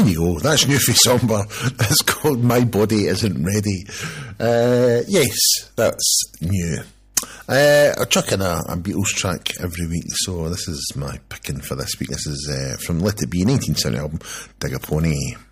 there you go. That's new for Somber. It's called My Body Isn't Ready. Yes, that's new. I chuck in a Beatles track every week, so this is my picking for this week. This is from Let It Be, 1970 album, Dig a Pony.